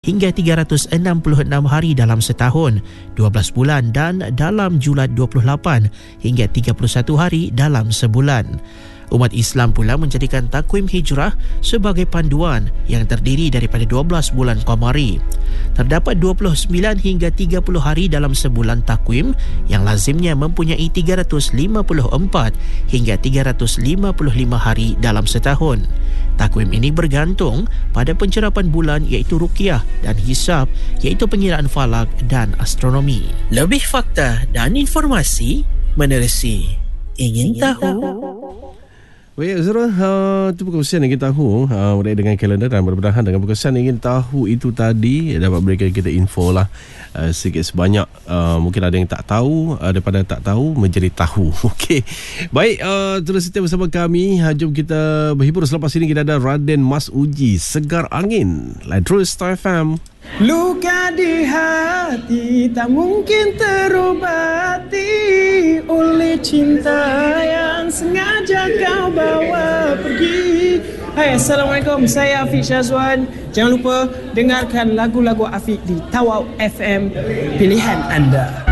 hingga 366 hari dalam setahun, 12 bulan dan dalam Julad 28 hingga 31 hari dalam sebulan. Umat Islam pula menjadikan takwim hijrah sebagai panduan yang terdiri daripada 12 bulan qamari. Terdapat 29 hingga 30 hari dalam sebulan takwim yang lazimnya mempunyai 354 hingga 355 hari dalam setahun. Takwim ini bergantung pada pencerapan bulan iaitu ruqyah dan hisab iaitu pengiraan falak dan astronomi. Lebih fakta dan informasi menerusi Ingin Tahu. Baik Azra, itu perkongsian ingin tahu berkait dengan kalender dan berbendahan dengan perkongsian ingin tahu itu tadi dapat berikan kita info lah sedikit sebanyak. Mungkin ada yang tak tahu, daripada tak tahu menjadi tahu. Okey, baik, terus setia bersama kami. Jom kita berhibur. Selepas ini kita ada Raden Mas Uji, Segar Angin, Live terus Star FM. Luka di hati tak mungkin terobati oleh cinta yang sengaja kau bawa pergi. Hai, Assalamualaikum, saya Afiq Syazwan. Jangan lupa dengarkan lagu-lagu Afiq di Tawau FM, pilihan anda.